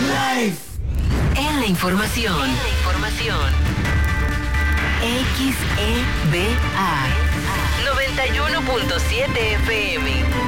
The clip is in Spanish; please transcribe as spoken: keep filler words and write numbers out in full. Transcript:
Life. En la información. En la información. X E B A noventa y uno punto siete F M.